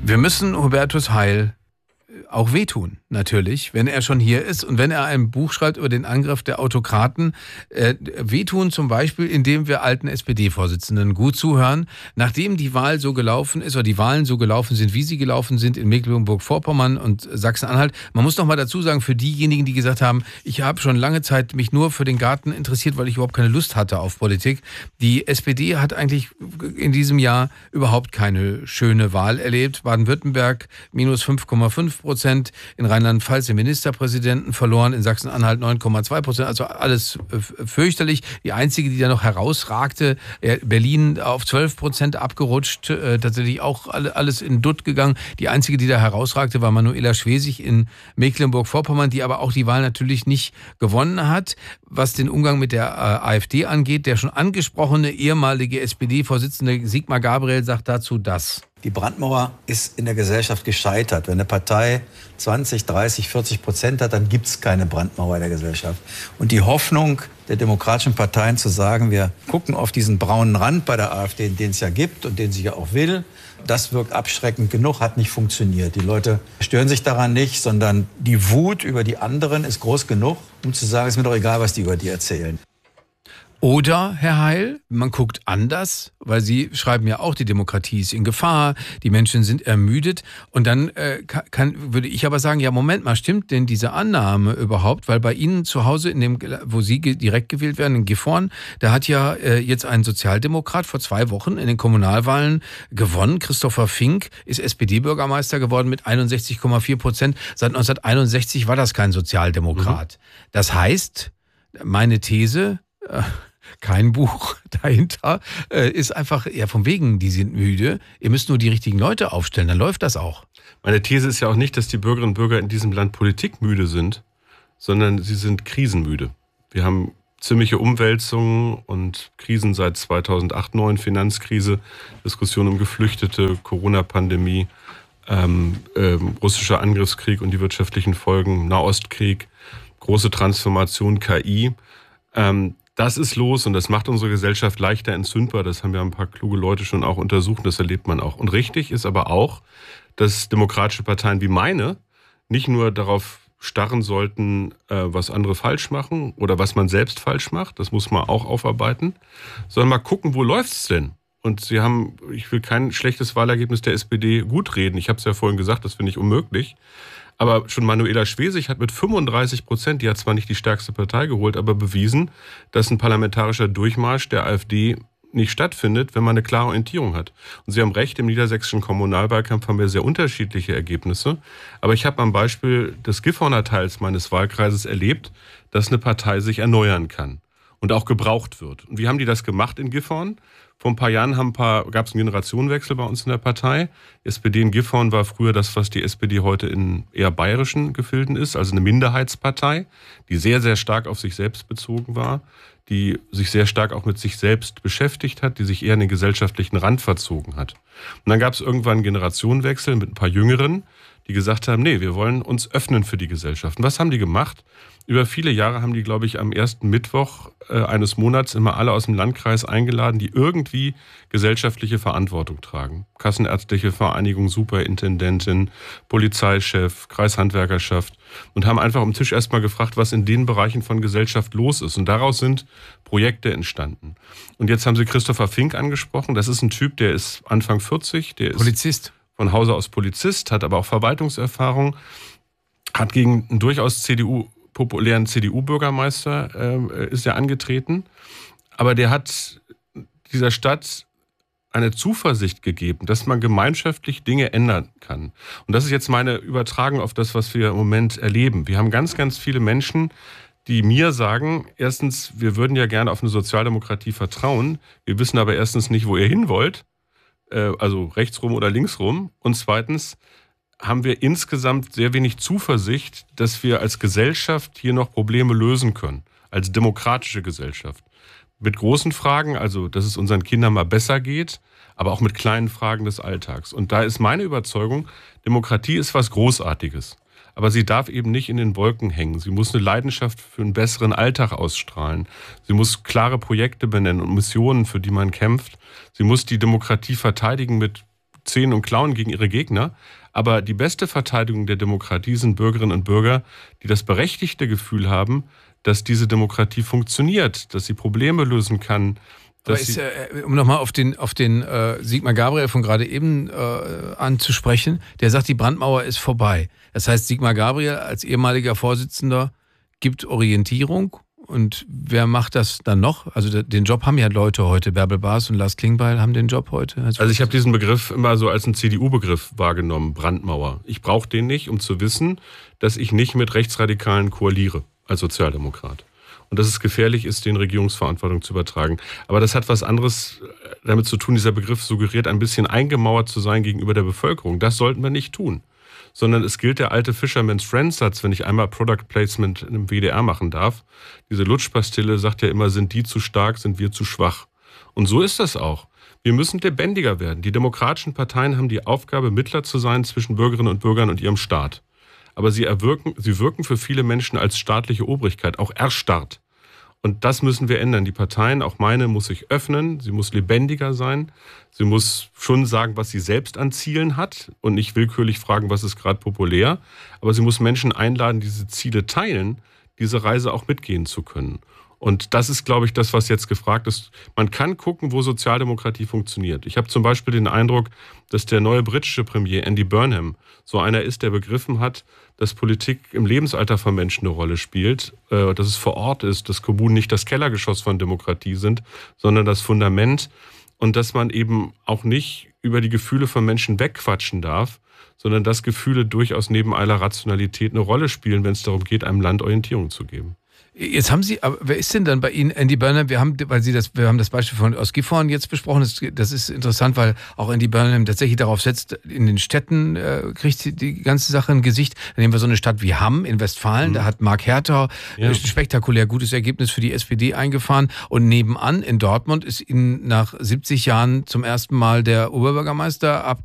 Wir müssen Hubertus Heil auch wehtun, natürlich, wenn er schon hier ist und wenn er ein Buch schreibt über den Angriff der Autokraten. Wehtun zum Beispiel, indem wir alten SPD-Vorsitzenden gut zuhören, nachdem die Wahl so gelaufen ist oder die Wahlen so gelaufen sind, wie sie gelaufen sind in Mecklenburg-Vorpommern und Sachsen-Anhalt. Man muss noch mal dazu sagen, für diejenigen, die gesagt haben, ich habe schon lange Zeit mich nur für den Garten interessiert, weil ich überhaupt keine Lust hatte auf Politik. Die SPD hat eigentlich in diesem Jahr überhaupt keine schöne Wahl erlebt. Baden-Württemberg minus 5,5%, in Rheinland-Pfalz den Ministerpräsidenten verloren, in Sachsen-Anhalt 9,2%, also alles fürchterlich. Die einzige, die da noch herausragte, Berlin auf 12% abgerutscht, tatsächlich auch alles in Dutt gegangen. Die einzige, die da herausragte, war Manuela Schwesig in Mecklenburg-Vorpommern, die aber auch die Wahl natürlich nicht gewonnen hat. Was den Umgang mit der AfD angeht, der schon angesprochene ehemalige SPD-Vorsitzende Sigmar Gabriel sagt dazu das. Die Brandmauer ist in der Gesellschaft gescheitert. Wenn eine Partei 20, 30, 40% hat, dann gibt es keine Brandmauer in der Gesellschaft. Und die Hoffnung der demokratischen Parteien zu sagen, wir gucken auf diesen braunen Rand bei der AfD, den es ja gibt und den sie ja auch will, das wirkt abschreckend genug, hat nicht funktioniert. Die Leute stören sich daran nicht, sondern die Wut über die anderen ist groß genug, um zu sagen, es ist mir doch egal, was die über die erzählen. Oder, Herr Heil, man guckt anders, weil Sie schreiben ja auch, die Demokratie ist in Gefahr, die Menschen sind ermüdet. Und dann würde ich aber sagen, ja, Moment mal, stimmt denn diese Annahme überhaupt? Weil bei Ihnen zu Hause, wo Sie direkt gewählt werden, in Gifhorn, da hat ja jetzt ein Sozialdemokrat vor 2 Wochen in den Kommunalwahlen gewonnen. Christopher Fink ist SPD-Bürgermeister geworden mit 61,4%. Seit 1961 war das kein Sozialdemokrat. Das heißt, meine These, kein Buch dahinter, ist einfach eher von wegen, die sind müde. Ihr müsst nur die richtigen Leute aufstellen, dann läuft das auch. Meine These ist ja auch nicht, dass die Bürgerinnen und Bürger in diesem Land politikmüde sind, sondern sie sind krisenmüde. Wir haben ziemliche Umwälzungen und Krisen seit 2008, 2009, Finanzkrise, Diskussion um Geflüchtete, Corona-Pandemie, russischer Angriffskrieg und die wirtschaftlichen Folgen, Nahostkrieg, große Transformation, KI. Das ist los und das macht unsere Gesellschaft leichter entzündbar. Das haben ja ein paar kluge Leute schon auch untersucht, das erlebt man auch. Und richtig ist aber auch, dass demokratische Parteien wie meine nicht nur darauf starren sollten, was andere falsch machen oder was man selbst falsch macht, das muss man auch aufarbeiten, sondern mal gucken, wo läuft's denn? Und Sie haben, ich will kein schlechtes Wahlergebnis der SPD gut reden. Ich habe es ja vorhin gesagt, das finde ich unmöglich. Aber schon Manuela Schwesig hat mit 35%, die hat zwar nicht die stärkste Partei geholt, aber bewiesen, dass ein parlamentarischer Durchmarsch der AfD nicht stattfindet, wenn man eine klare Orientierung hat. Und Sie haben recht, im niedersächsischen Kommunalwahlkampf haben wir sehr unterschiedliche Ergebnisse. Aber ich habe am Beispiel des Gifhorner Teils meines Wahlkreises erlebt, dass eine Partei sich erneuern kann und auch gebraucht wird. Und wie haben die das gemacht in Gifhorn? Vor ein paar Jahren gab es einen Generationenwechsel bei uns in der Partei. Die SPD in Gifhorn war früher das, was die SPD heute in eher bayerischen Gefilden ist, also eine Minderheitspartei, die sehr, sehr stark auf sich selbst bezogen war, die sich sehr stark auch mit sich selbst beschäftigt hat, die sich eher in den gesellschaftlichen Rand verzogen hat. Und dann gab es irgendwann einen Generationenwechsel mit ein paar Jüngeren, die gesagt haben, nee, wir wollen uns öffnen für die Gesellschaft. Und was haben die gemacht? Über viele Jahre haben die, glaube ich, am ersten Mittwoch eines Monats immer alle aus dem Landkreis eingeladen, die irgendwie gesellschaftliche Verantwortung tragen. Kassenärztliche Vereinigung, Superintendentin, Polizeichef, Kreishandwerkerschaft und haben einfach am Tisch erstmal gefragt, was in den Bereichen von Gesellschaft los ist. Und daraus sind Projekte entstanden. Und jetzt haben Sie Christopher Fink angesprochen. Das ist ein Typ, der ist Anfang 40, der ist Polizist. Von Hause aus Polizist, hat aber auch Verwaltungserfahrung, hat gegen einen durchaus populären CDU-Bürgermeister ist er angetreten. Aber der hat dieser Stadt eine Zuversicht gegeben, dass man gemeinschaftlich Dinge ändern kann. Und das ist jetzt meine Übertragung auf das, was wir im Moment erleben. Wir haben ganz, ganz viele Menschen, die mir sagen, erstens, wir würden ja gerne auf eine Sozialdemokratie vertrauen. Wir wissen aber erstens nicht, wo ihr hin wollt. Also rechtsrum oder linksrum. Und zweitens haben wir insgesamt sehr wenig Zuversicht, dass wir als Gesellschaft hier noch Probleme lösen können. Als demokratische Gesellschaft. Mit großen Fragen, also dass es unseren Kindern mal besser geht, aber auch mit kleinen Fragen des Alltags. Und da ist meine Überzeugung, Demokratie ist was Großartiges. Aber sie darf eben nicht in den Wolken hängen. Sie muss eine Leidenschaft für einen besseren Alltag ausstrahlen. Sie muss klare Projekte benennen und Missionen, für die man kämpft. Sie muss die Demokratie verteidigen mit Zähnen und Klauen gegen ihre Gegner. Aber die beste Verteidigung der Demokratie sind Bürgerinnen und Bürger, die das berechtigte Gefühl haben, dass diese Demokratie funktioniert, dass sie Probleme lösen kann. Aber um nochmal auf den Sigmar Gabriel von gerade eben anzusprechen, der sagt, die Brandmauer ist vorbei. Das heißt, Sigmar Gabriel als ehemaliger Vorsitzender gibt Orientierung. Und wer macht das dann noch? Also den Job haben ja Leute heute. Bärbel Baas und Lars Klingbeil haben den Job heute. Also ich habe diesen Begriff immer so als einen CDU-Begriff wahrgenommen, Brandmauer. Ich brauche den nicht, um zu wissen, dass ich nicht mit Rechtsradikalen koaliere als Sozialdemokrat. Und dass es gefährlich ist, den Regierungsverantwortung zu übertragen. Aber das hat was anderes damit zu tun. Dieser Begriff suggeriert, ein bisschen eingemauert zu sein gegenüber der Bevölkerung. Das sollten wir nicht tun. Sondern es gilt der alte Fisherman's Friend-Satz, wenn ich einmal Product Placement in einem WDR machen darf. Diese Lutschpastille sagt ja immer, sind die zu stark, sind wir zu schwach. Und so ist das auch. Wir müssen lebendiger werden. Die demokratischen Parteien haben die Aufgabe, Mittler zu sein zwischen Bürgerinnen und Bürgern und ihrem Staat. Aber sie wirken für viele Menschen als staatliche Obrigkeit, auch erstarrt. Und das müssen wir ändern. Die Parteien, auch meine, muss sich öffnen. Sie muss lebendiger sein. Sie muss schon sagen, was sie selbst an Zielen hat und nicht willkürlich fragen, was ist gerade populär. Aber sie muss Menschen einladen, diese Ziele teilen, diese Reise auch mitgehen zu können. Und das ist, glaube ich, das, was jetzt gefragt ist. Man kann gucken, wo Sozialdemokratie funktioniert. Ich habe zum Beispiel den Eindruck, dass der neue britische Premier Andy Burnham so einer ist, der begriffen hat, dass Politik im Lebensalter von Menschen eine Rolle spielt, dass es vor Ort ist, dass Kommunen nicht das Kellergeschoss von Demokratie sind, sondern das Fundament und dass man eben auch nicht über die Gefühle von Menschen wegquatschen darf, sondern dass Gefühle durchaus neben aller Rationalität eine Rolle spielen, wenn es darum geht, einem Land Orientierung zu geben. Jetzt haben Sie, aber wer ist denn dann bei Ihnen, Andy Burnham? Wir haben das Beispiel aus Gifhorn jetzt besprochen. Das ist interessant, weil auch Andy Burnham tatsächlich darauf setzt, in den Städten kriegt die ganze Sache ein Gesicht. Dann nehmen wir so eine Stadt wie Hamm in Westfalen. Da hat Mark Herter ein spektakulär gutes Ergebnis für die SPD eingefahren. Und nebenan in Dortmund ist Ihnen nach 70 Jahren zum ersten Mal der Oberbürgermeister